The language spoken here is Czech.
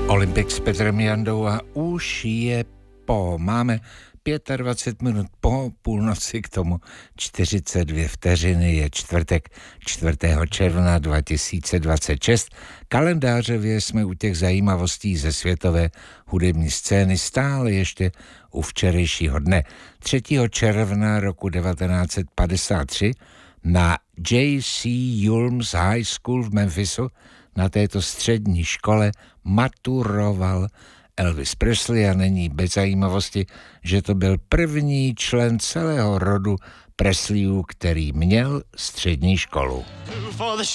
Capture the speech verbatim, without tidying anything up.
Olympik s Petrem Jandou a už je po. Máme dvacet pět minut po půlnoci, k tomu čtyřicet dvě vteřiny, je čtvrtek čtvrtého června dva tisíce dvacet šest. Kalendářově jsme u těch zajímavostí ze světové hudební scény stále ještě u včerejšího dne. třetího června roku devatenáct set padesát tři na J C Ulms High School v Memphisu, na této střední škole, maturoval Elvis Presley a není bez zajímavosti, že to byl první člen celého rodu Presleyů, který měl střední školu.